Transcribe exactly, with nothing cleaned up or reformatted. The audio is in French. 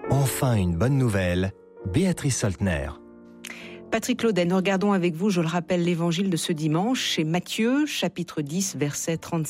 Enfin une bonne nouvelle, Béatrice Soltner. Patrick Claudet, nous regardons avec vous, je le rappelle, l'évangile de ce dimanche chez Matthieu, chapitre dix, verset trente-cinq.